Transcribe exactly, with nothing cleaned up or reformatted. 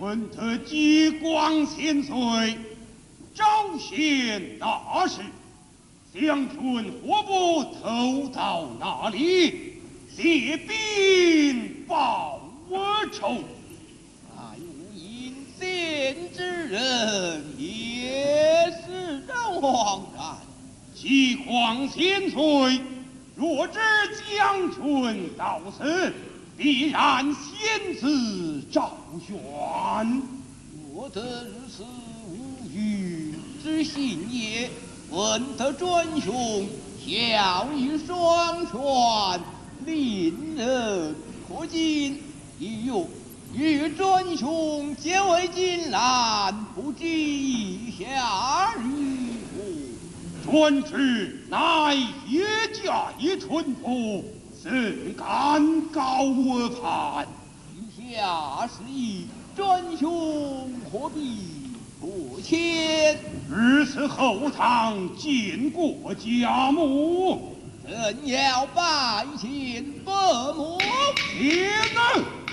准得激光千岁，彰显大事。将军何不投到那里，列兵报我仇？ 乃无引贤之人，也是枉然。 激光千岁，若知将军到此，必然先自赵宣。 我得如此无语之心也，闻得专兄孝义双全，令人可敬。有与专兄结为金兰，不知意下如何？ 专职乃叶家一淳朴，怎敢高我攀？ 以下是以专兄何必不谦？ 日此后堂见过家母， 怎要拜见伯母？ 天哪！